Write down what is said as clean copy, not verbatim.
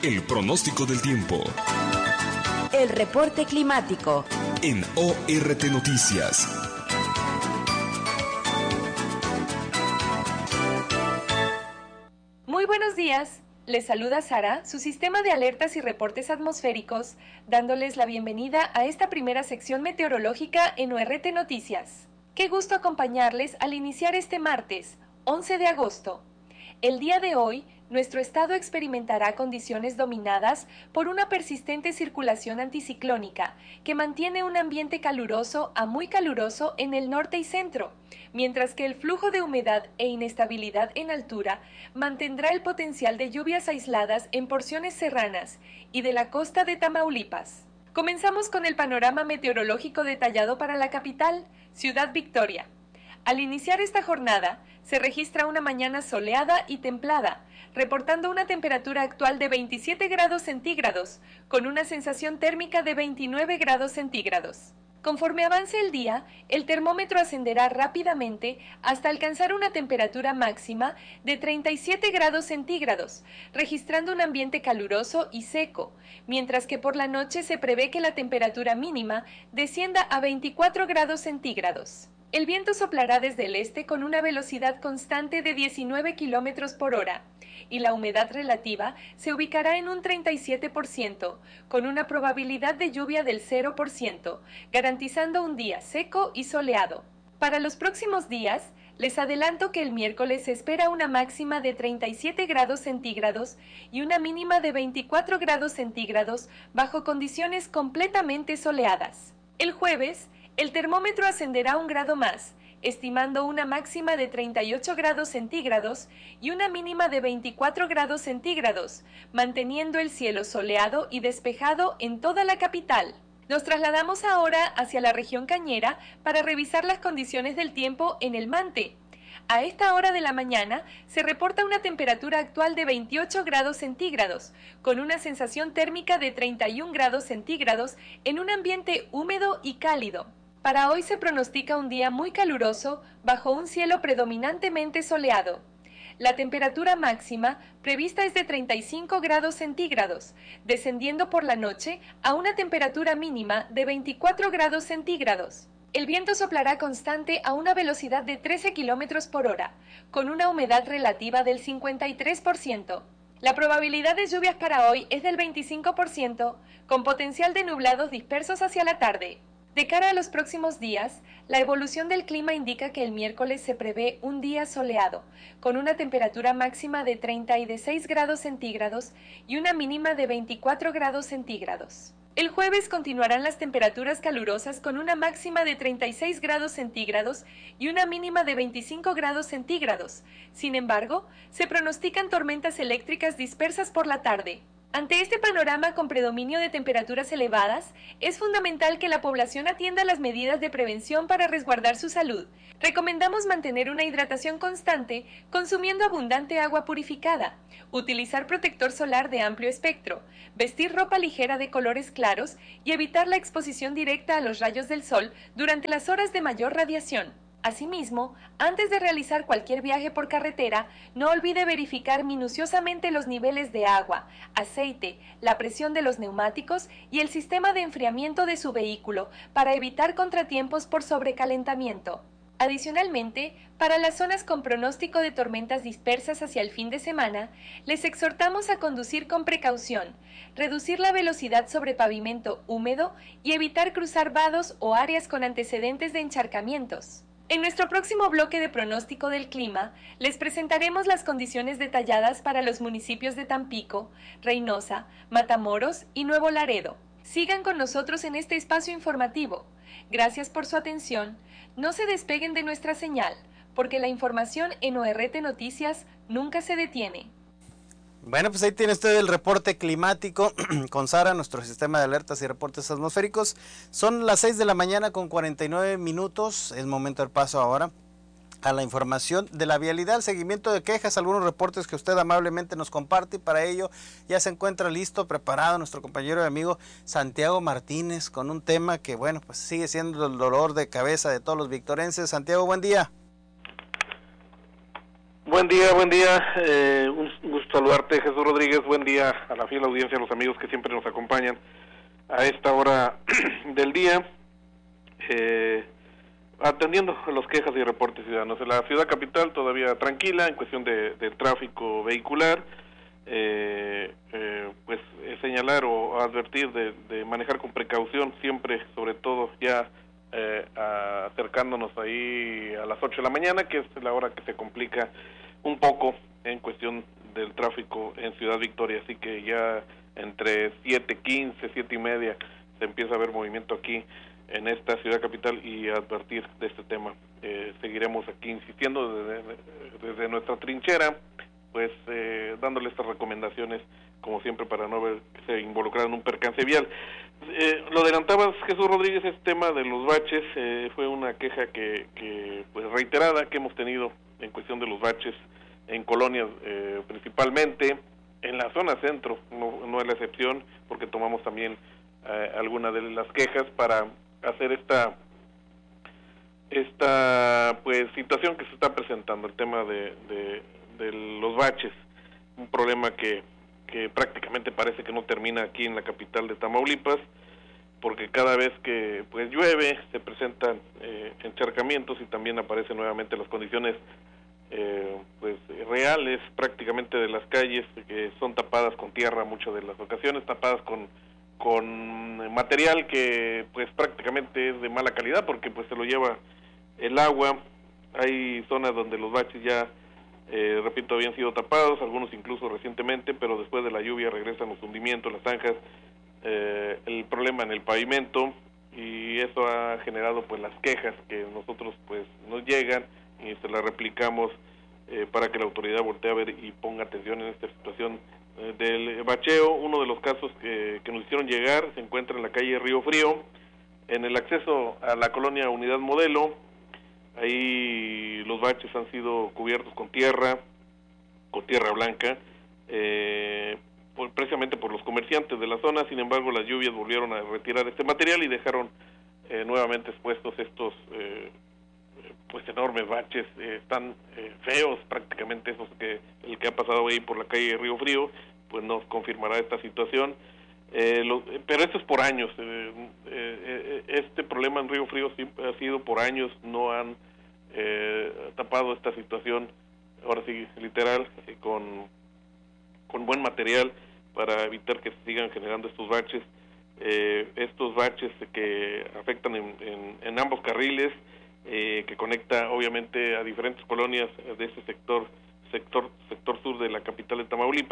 El pronóstico del tiempo. El reporte climático. En ORT Noticias. Muy buenos días. Les saluda Sara, su sistema de alertas y reportes atmosféricos, dándoles la bienvenida a esta primera sección meteorológica en ORT Noticias. Qué gusto acompañarles al iniciar este martes, 11 de agosto. El día de hoy, nuestro estado experimentará condiciones dominadas por una persistente circulación anticiclónica que mantiene un ambiente caluroso a muy caluroso en el norte y centro, mientras que el flujo de humedad e inestabilidad en altura mantendrá el potencial de lluvias aisladas en porciones serranas y de la costa de Tamaulipas. Comenzamos con el panorama meteorológico detallado para la capital, Ciudad Victoria. Al iniciar esta jornada, se registra una mañana soleada y templada, reportando una temperatura actual de 27 grados centígrados, con una sensación térmica de 29 grados centígrados. Conforme avance el día, el termómetro ascenderá rápidamente hasta alcanzar una temperatura máxima de 37 grados centígrados, registrando un ambiente caluroso y seco, mientras que por la noche se prevé que la temperatura mínima descienda a 24 grados centígrados. El viento soplará desde el este con una velocidad constante de 19 kilómetros por hora y la humedad relativa se ubicará en un 37%, con una probabilidad de lluvia del 0%, garantizando un día seco y soleado. Para los próximos días, les adelanto que el miércoles se espera una máxima de 37 grados centígrados y una mínima de 24 grados centígrados bajo condiciones completamente soleadas. El jueves, el termómetro ascenderá un grado más, estimando una máxima de 38 grados centígrados y una mínima de 24 grados centígrados, manteniendo el cielo soleado y despejado en toda la capital. Nos trasladamos ahora hacia la región Cañera para revisar las condiciones del tiempo en el Mante. A esta hora de la mañana se reporta una temperatura actual de 28 grados centígrados, con una sensación térmica de 31 grados centígrados en un ambiente húmedo y cálido. Para hoy se pronostica un día muy caluroso bajo un cielo predominantemente soleado. La temperatura máxima prevista es de 35 grados centígrados, descendiendo por la noche a una temperatura mínima de 24 grados centígrados. El viento soplará constante a una velocidad de 13 kilómetros por hora, con una humedad relativa del 53%. La probabilidad de lluvias para hoy es del 25%, con potencial de nublados dispersos hacia la tarde. De cara a los próximos días, la evolución del clima indica que el miércoles se prevé un día soleado, con una temperatura máxima de 36 grados centígrados y una mínima de 24 grados centígrados. El jueves continuarán las temperaturas calurosas con una máxima de 36 grados centígrados y una mínima de 25 grados centígrados. Sin embargo, se pronostican tormentas eléctricas dispersas por la tarde. Ante este panorama con predominio de temperaturas elevadas, es fundamental que la población atienda las medidas de prevención para resguardar su salud. Recomendamos mantener una hidratación constante, consumiendo abundante agua purificada, utilizar protector solar de amplio espectro, vestir ropa ligera de colores claros y evitar la exposición directa a los rayos del sol durante las horas de mayor radiación. Asimismo, antes de realizar cualquier viaje por carretera, no olvide verificar minuciosamente los niveles de agua, aceite, la presión de los neumáticos y el sistema de enfriamiento de su vehículo para evitar contratiempos por sobrecalentamiento. Adicionalmente, para las zonas con pronóstico de tormentas dispersas hacia el fin de semana, les exhortamos a conducir con precaución, reducir la velocidad sobre pavimento húmedo y evitar cruzar vados o áreas con antecedentes de encharcamientos. En nuestro próximo bloque de pronóstico del clima, les presentaremos las condiciones detalladas para los municipios de Tampico, Reynosa, Matamoros y Nuevo Laredo. Sigan con nosotros en este espacio informativo. Gracias por su atención. No se despeguen de nuestra señal, porque la información en ORT Noticias nunca se detiene. Bueno, pues ahí tiene usted el reporte climático con Sara, nuestro sistema de alertas y reportes atmosféricos. Son las 6 de la mañana con 49 minutos, es momento del paso ahora a la información de la vialidad, seguimiento de quejas, algunos reportes que usted amablemente nos comparte, y para ello ya se encuentra listo, preparado nuestro compañero y amigo Santiago Martínez con un tema que, bueno, pues sigue siendo el dolor de cabeza de todos los victorenses. Santiago, buen día. Buen día, un gusto saludarte, Jesús Rodríguez. Buen día a la fiel audiencia, a los amigos que siempre nos acompañan a esta hora del día, atendiendo los quejas y reportes ciudadanos. En la ciudad capital todavía tranquila en cuestión del tráfico vehicular, pues señalar o advertir de manejar con precaución siempre, sobre todo ya acercándonos ahí a las 8 de la mañana, que es la hora que se complica un poco en cuestión del tráfico en Ciudad Victoria, así que ya entre 7:15, 7:30 se empieza a ver movimiento aquí en esta ciudad capital y advertir de este tema. Seguiremos aquí insistiendo desde nuestra trinchera, pues dándole estas recomendaciones como siempre para no verse involucrado en un percance vial. Lo adelantabas, Jesús Rodríguez, este tema de los baches, fue una queja que pues reiterada que hemos tenido en cuestión de los baches en colonias, principalmente en la zona centro, no es la excepción, porque tomamos también alguna de las quejas para hacer esta pues situación que se está presentando, el tema de los baches, un problema que prácticamente parece que no termina aquí en la capital de Tamaulipas, porque cada vez que pues llueve se presentan encharcamientos y también aparecen nuevamente las condiciones pues reales prácticamente de las calles, que son tapadas con tierra muchas de las ocasiones, tapadas con material que pues prácticamente es de mala calidad porque pues se lo lleva el agua. Hay zonas donde los baches ya repito, habían sido tapados, algunos incluso recientemente, pero después de la lluvia regresan los hundimientos, las zanjas, el problema en el pavimento, y eso ha generado pues las quejas que nosotros pues nos llegan y se las replicamos para que la autoridad voltee a ver y ponga atención en esta situación del bacheo. Uno de los casos que nos hicieron llegar se encuentra en la calle Río Frío, en el acceso a la colonia Unidad Modelo. Ahí los baches han sido cubiertos con tierra blanca, precisamente por los comerciantes de la zona. Sin embargo, las lluvias volvieron a retirar este material y dejaron nuevamente expuestos estos pues enormes baches. Están feos prácticamente, esos el que ha pasado ahí por la calle Río Frío, pues nos confirmará esta situación. Pero esto es por años, este problema en Río Frío sí ha sido por años, no han tapado esta situación, ahora sí, literal, con buen material para evitar que se sigan generando estos baches que afectan en ambos carriles, que conecta obviamente a diferentes colonias de este sector sur de la capital de Tamaulipas.